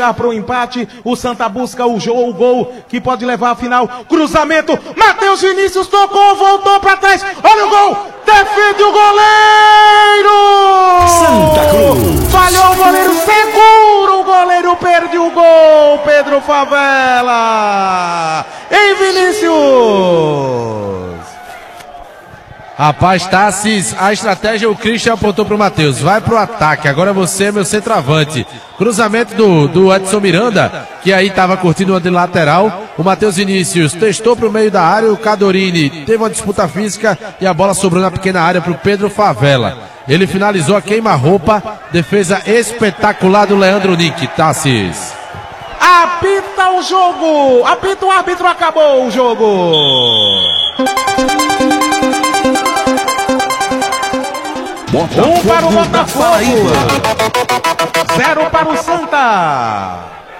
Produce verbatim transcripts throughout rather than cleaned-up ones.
para o empate, o Santa busca o, jogo, o gol que pode levar à final, cruzamento, Matheus Vinícius tocou, voltou para trás, olha o gol, defende o goleiro! Santa Cruz! Falhou o goleiro, segura o goleiro, perde o gol, Pedro Favela! Em Vinícius! Rapaz, Tassis, a estratégia o Christian apontou pro Matheus. Vai pro ataque, agora você é meu centroavante. Cruzamento do, do Edson Miranda, que aí tava curtindo uma de lateral. O Matheus Vinícius testou pro meio da área, o Cadorini teve uma disputa física e a bola sobrou na pequena área pro Pedro Favela. Ele finalizou a queima-roupa, defesa espetacular do Leandro Nick, Tassis. Apita o jogo, apita o árbitro, acabou o jogo. Um para o Botafogo, zero para o Santa.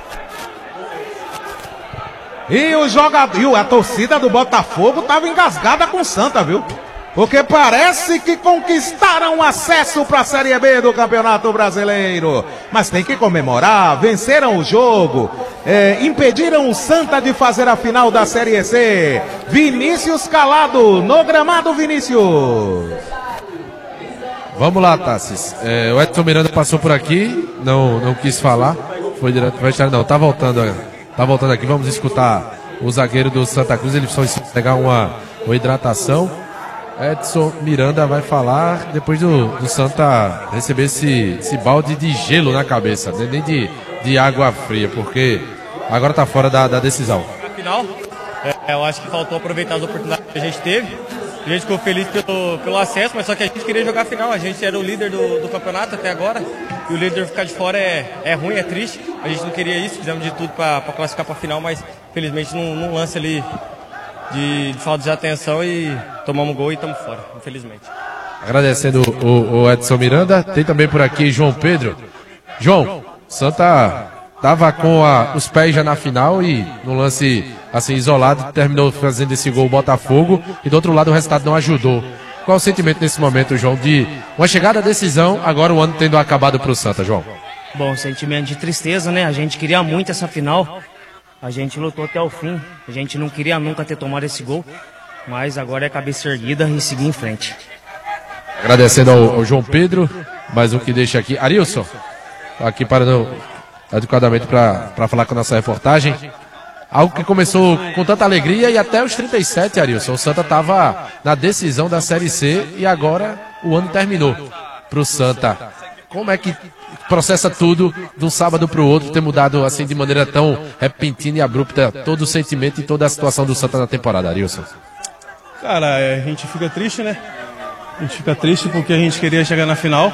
E o jogador, a torcida do Botafogo estava engasgada com o Santa, viu? Porque parece que conquistaram acesso para a Série B do Campeonato Brasileiro. Mas tem que comemorar, venceram o jogo, é, impediram o Santa de fazer a final da Série C. Vinícius calado no gramado, Vinícius. Vamos lá, Tassis. É, o Edson Miranda passou por aqui, não, não quis falar. Foi direto para a não, tá voltando, tá voltando aqui. Vamos escutar o zagueiro do Santa Cruz. Ele precisa pegar uma, uma hidratação. Edson Miranda vai falar depois do, do Santa receber esse, esse balde de gelo na cabeça, nem de, de água fria, porque agora tá fora da, da decisão. Final, é, eu acho que faltou aproveitar as oportunidades que a gente teve. A gente ficou feliz pelo, pelo acesso, mas só que a gente queria jogar a final. A gente era o líder do, do campeonato até agora. E o líder ficar de fora é, é ruim, é triste. A gente não queria isso, fizemos de tudo para classificar para a final, mas felizmente num, num lance ali de, de falta de atenção e tomamos um gol e estamos fora, infelizmente. Agradecendo o, o Edson Miranda. Tem também por aqui João Pedro. João, Santa estava com a, os pés já na final e no lance assim isolado terminou fazendo esse gol o Botafogo e do outro lado o resultado não ajudou. Qual o sentimento nesse momento, João, de uma chegada à decisão, agora o ano tendo acabado para o Santa, João? Bom, sentimento de tristeza, né? A gente queria muito essa final, a gente lutou até o fim, a gente não queria nunca ter tomado esse gol, mas agora é cabeça erguida e seguir em frente. Agradecendo ao, ao João Pedro, mais um que deixa aqui. Arilson, aqui para no, adequadamente para falar com a nossa reportagem. Algo que começou com tanta alegria e até os trinta e sete, Arilson. O Santa estava na decisão da Série C e agora o ano terminou para o Santa. Como é que processa tudo de um sábado para o outro, ter mudado assim de maneira tão repentina e abrupta todo o sentimento e toda a situação do Santa na temporada, Arilson? Cara, a gente fica triste, né? A gente fica triste porque a gente queria chegar na final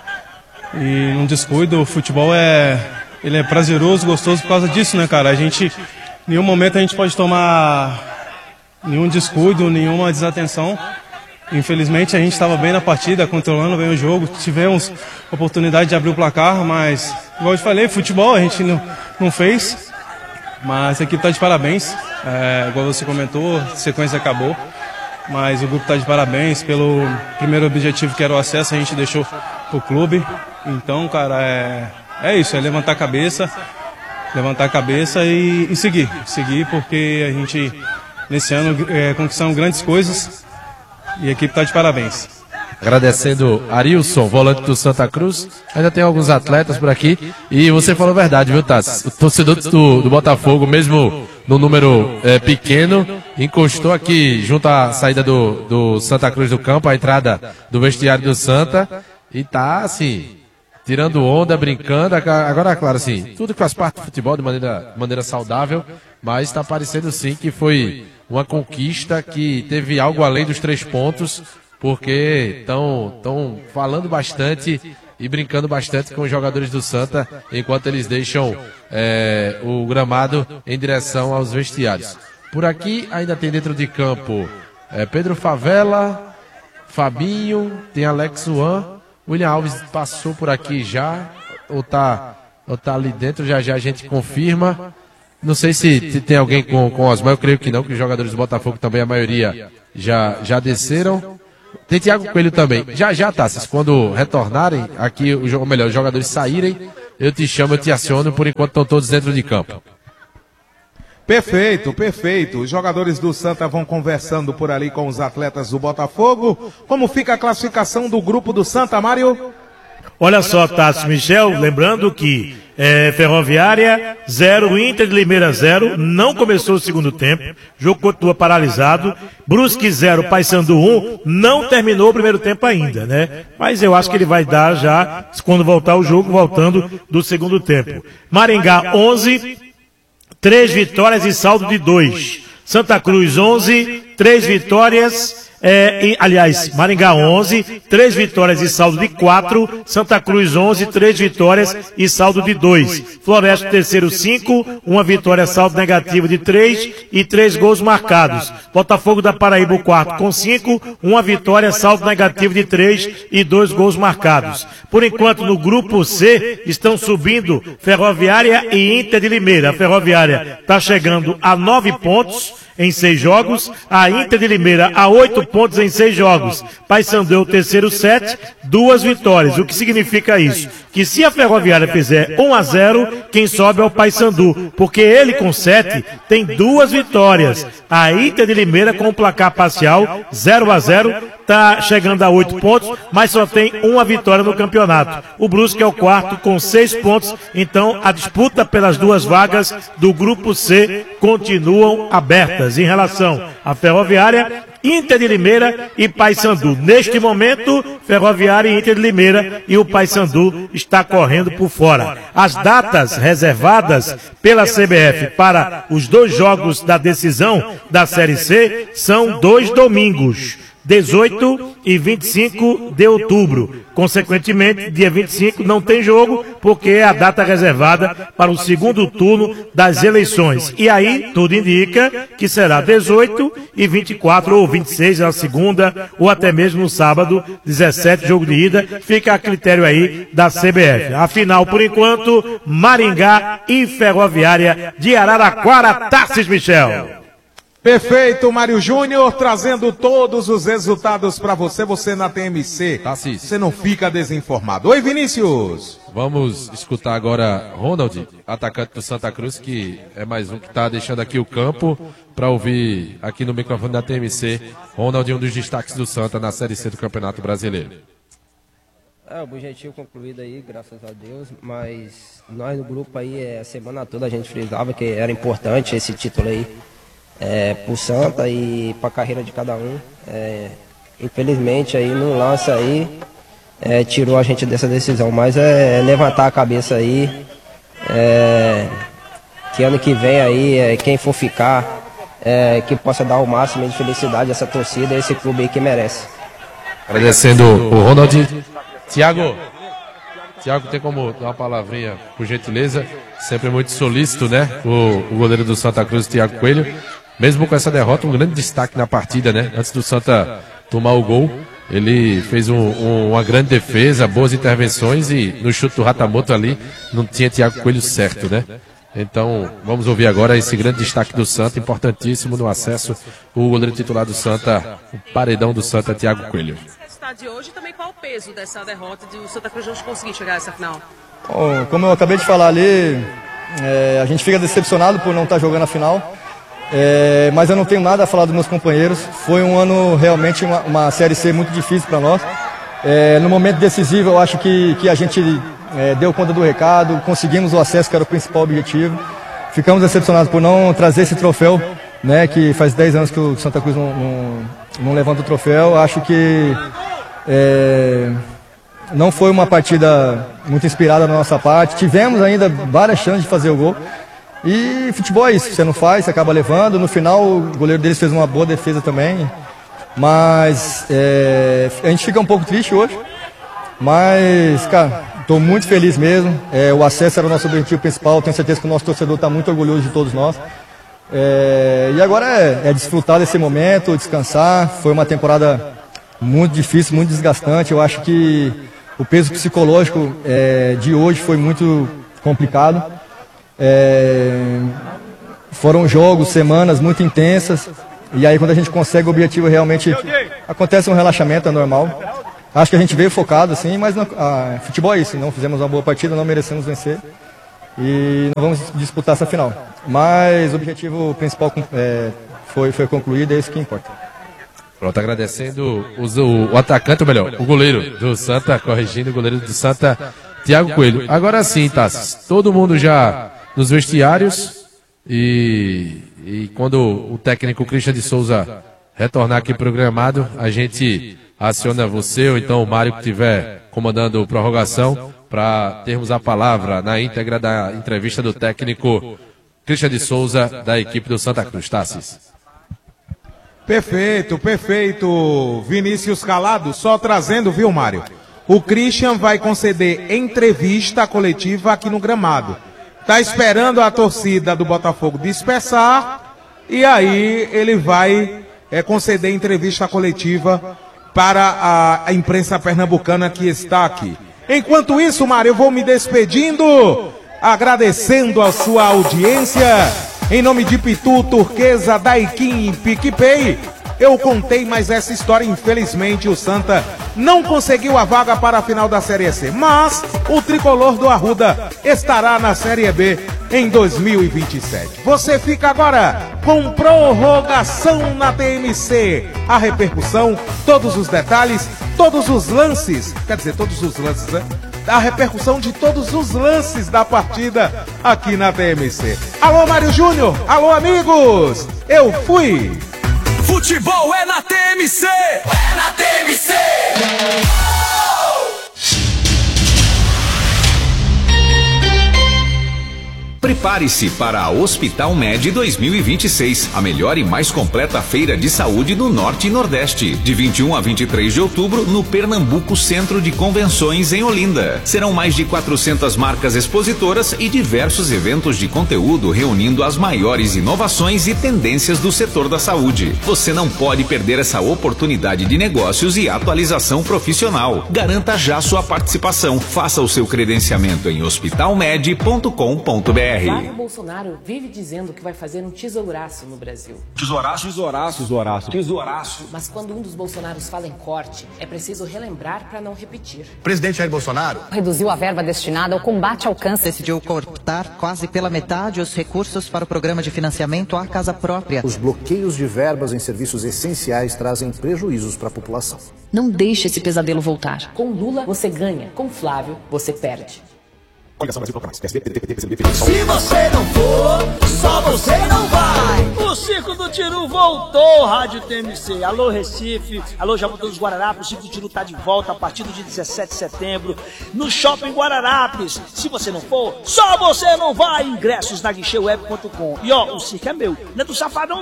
e num descuido. O futebol é, ele é prazeroso, gostoso por causa disso, né, cara? A gente... Em nenhum momento a gente pode tomar nenhum descuido, nenhuma desatenção. Infelizmente a gente estava bem na partida, controlando bem o jogo. Tivemos oportunidade de abrir o placar, mas, igual eu te falei, futebol a gente não, não fez. Mas a equipe está de parabéns. É, igual você comentou, a sequência acabou. Mas o grupo está de parabéns pelo primeiro objetivo, que era o acesso, a gente deixou para o clube. Então, cara, é, é isso, é levantar a cabeça. Levantar a cabeça e, e seguir. Seguir porque a gente, nesse ano, é, conquistamos grandes coisas e a equipe está de parabéns. Agradecendo Arilson, volante do Santa Cruz. Ainda tem alguns atletas por aqui. E você falou a verdade, viu, Tassi? O torcedor do, do Botafogo, mesmo no número é, pequeno, encostou aqui junto à saída do, do Santa Cruz do campo, a entrada do vestiário do Santa. E tá assim... tirando onda, brincando, agora, claro, assim, tudo que faz parte do futebol de maneira, de maneira saudável, mas está parecendo sim que foi uma conquista que teve algo além dos três pontos, porque estão estão falando bastante e brincando bastante com os jogadores do Santa, enquanto eles deixam é, o gramado em direção aos vestiários. Por aqui ainda tem dentro de campo é, Pedro Favela, Fabinho, tem Alex Juan, William Alves passou por aqui já, ou tá, ou tá ali dentro, já já a gente confirma. Não sei se, se tem alguém com, com Osmar, eu creio que não, que os jogadores do Botafogo também, a maioria, já, já desceram. Tem Thiago Coelho também. Já já, Tassis, quando retornarem aqui, ou melhor, os jogadores saírem, eu te chamo, eu te aciono, por enquanto estão todos dentro de campo. Perfeito, perfeito. Os jogadores do Santa vão conversando por ali com os atletas do Botafogo. Como fica a classificação do grupo do Santa, Mário? Olha só, Tássio Michel, lembrando que é, Ferroviária zero, Inter de Limeira zero, não começou o segundo tempo, jogo continua paralisado. Brusque zero, Paysandu um, não terminou o primeiro tempo ainda, né? Mas eu acho que ele vai dar já, quando voltar o jogo, voltando do segundo tempo. Maringá onze, três vitórias e saldo de dois. Santa Cruz onze, três vitórias... É, e, aliás, Maringá onze, três vitórias e saldo de quatro, Santa Cruz onze, três vitórias e saldo de dois. Floresta terceiro cinco, uma vitória, saldo negativo de três e três gols marcados. Botafogo da Paraíba o quarto com cinco, uma vitória, saldo negativo de três e dois gols marcados. Por enquanto, no grupo C, estão subindo Ferroviária e Inter de Limeira. A Ferroviária está chegando a nove pontos em seis jogos, a Inter de Limeira a oito pontos em seis jogos. Paysandu é o terceiro sete, duas vitórias. O que significa isso? Que se a Ferroviária fizer um a zero, quem sobe é o Paysandu, porque ele com sete tem duas vitórias. A Inter de Limeira com o placar parcial zero a zero, está chegando a oito pontos, mas só tem uma vitória no campeonato. O Brusque é o quarto com seis pontos, então a disputa pelas duas vagas do grupo C continuam abertas. Em relação à Ferroviária, Inter de Limeira e Paysandu. Neste momento, Ferroviária e Inter de Limeira, e o Paysandu está correndo por fora. As datas reservadas pela C B F para os dois jogos da decisão da Série C são dois domingos, dezoito e vinte e cinco de outubro. Consequentemente, dia vinte e cinco não tem jogo, porque é a data reservada para o segundo turno das eleições. E aí, tudo indica que será dezoito e vinte e quatro ou vinte e seis na segunda, ou até mesmo no sábado, dezessete, jogo de ida. Fica a critério aí da C B F. Afinal, por enquanto, Maringá e Ferroviária de Araraquara, Tarsis Michel. Perfeito, Mário Júnior, trazendo todos os resultados para você, você na T M C. Tarsis. Você não fica desinformado. Oi, Vinícius. Vamos escutar agora Ronald, atacante do Santa Cruz, que é mais um que está deixando aqui o campo para ouvir aqui no microfone da T M C. Ronald, um dos destaques do Santa na Série C do Campeonato Brasileiro. É, o objetivo concluído aí, graças a Deus, mas nós no grupo aí, a semana toda a gente frisava que era importante esse título aí. É, pro Santa e para a carreira de cada um. É, infelizmente aí no lance aí é, tirou a gente dessa decisão, mas é, é levantar a cabeça aí, é, que ano que vem aí é, quem for ficar é, que possa dar o máximo de felicidade a essa torcida, a esse clube aí que merece. Agradecendo o Ronald. Tiago, Tiago, tem como dar uma palavrinha, por gentileza? Sempre muito solícito, né? O, o goleiro do Santa Cruz, Tiago Coelho. Mesmo com essa derrota, um grande destaque na partida, né? Antes do Santa tomar o gol, ele fez um, um, uma grande defesa, boas intervenções, e no chute do Ratamoto ali não tinha Tiago Coelho certo, né? Então, vamos ouvir agora esse grande destaque do Santa, importantíssimo no acesso, o goleiro titular do Santa, o paredão do Santa, Tiago Coelho. De hoje, também qual o peso dessa derrota de o Santa Cruz não conseguir chegar a essa final? Bom, como eu acabei de falar ali, é, a gente fica decepcionado por não estar jogando a final, é, mas eu não tenho nada a falar dos meus companheiros. Foi um ano realmente uma, uma Série C muito difícil para nós. É, no momento decisivo eu acho que, que a gente é, deu conta do recado, conseguimos o acesso, que era o principal objetivo. Ficamos decepcionados por não trazer esse troféu, né, que faz dez anos que o Santa Cruz não, não, não levanta o troféu. Acho que É, não foi uma partida muito inspirada da nossa parte. Tivemos ainda várias chances de fazer o gol. E futebol é isso, você não faz, você acaba levando. No final o goleiro deles fez uma boa defesa também. Mas é, a gente fica um pouco triste hoje. Mas, cara, estou muito feliz mesmo. É, o acesso era o nosso objetivo principal. Tenho certeza que o nosso torcedor está muito orgulhoso de todos nós. É, e agora é, é desfrutar desse momento, descansar. Foi uma temporada muito difícil, muito desgastante. Eu acho que o peso psicológico é, de hoje foi muito complicado. É, foram jogos, semanas muito intensas. E aí quando a gente consegue o objetivo realmente acontece um relaxamento, é normal. Acho que a gente veio focado, assim, mas não, ah, futebol é isso, não fizemos uma boa partida, não merecemos vencer e não vamos disputar essa final. Mas o objetivo principal é, foi, foi concluído, é isso que importa. Pronto, agradecendo os, o, o atacante, ou melhor, o goleiro do Santa, corrigindo o goleiro do Santa, Thiago Coelho. Agora sim, Tassis, todo mundo já nos vestiários e, e quando o técnico Christian de Souza retornar aqui programado, a gente aciona você ou então o Mário que estiver comandando prorrogação para termos a palavra na íntegra da entrevista do técnico Christian de Souza da equipe do Santa Cruz. Tassis. Perfeito, perfeito, Vinícius Calado, só trazendo, viu, Mário? O Christian vai conceder entrevista coletiva aqui no gramado. Tá esperando a torcida do Botafogo dispersar e aí ele vai é, conceder entrevista coletiva para a, a imprensa pernambucana que está aqui. Enquanto isso, Mário, eu vou me despedindo, agradecendo a sua audiência. Em nome de Pitu, Turquesa, Daikin e PicPay, eu contei mais essa história. Infelizmente, o Santa não conseguiu a vaga para a final da Série C, mas o tricolor do Arruda estará na Série B em dois mil e vinte e sete. Você fica agora com prorrogação na T M C. A repercussão, todos os detalhes, todos os lances, quer dizer, todos os lances, né? A repercussão de todos os lances da partida aqui na T M C. Alô, Mário Júnior, alô, amigos, eu fui! Futebol é na T M C! É na T M C! Prepare-se para a Hospital Med dois mil e vinte e seis, a melhor e mais completa feira de saúde do Norte e Nordeste, de vinte e um a vinte e três de outubro, no Pernambuco Centro de Convenções, em Olinda. Serão mais de quatrocentas marcas expositoras e diversos eventos de conteúdo reunindo as maiores inovações e tendências do setor da saúde. Você não pode perder essa oportunidade de negócios e atualização profissional. Garanta já sua participação. Faça o seu credenciamento em hospital med ponto com ponto br. Flávio Bolsonaro vive dizendo que vai fazer um tesouraço no Brasil. Tesouraço, tesouraço, tesouraço, tesouraço. Mas quando um dos Bolsonaros fala em corte, é preciso relembrar para não repetir. Presidente Jair Bolsonaro reduziu a verba destinada ao combate ao câncer. Decidiu cortar quase pela metade os recursos para o programa de financiamento à casa própria. Os bloqueios de verbas em serviços essenciais trazem prejuízos para a população. Não deixe esse pesadelo voltar. Com Lula, você ganha. Com Flávio, você perde. Se você não for, só você não vai. O Circo do Tiru voltou, Rádio T M C. Alô, Recife. Alô, Jaboatão dos Guararapes. O Circo do Tiru tá de volta a partir do dia dezessete de setembro no Shopping Guararapes. Se você não for, só você não vai. Ingressos na guichê web ponto com. E ó, o circo é meu, não é do Safadão